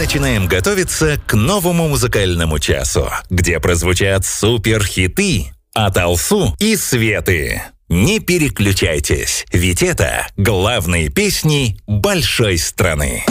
начинаем готовиться к новому музыкальному часу, где прозвучат суперхиты от Алсу и Светы. Не переключайтесь, ведь это главные песни большой страны.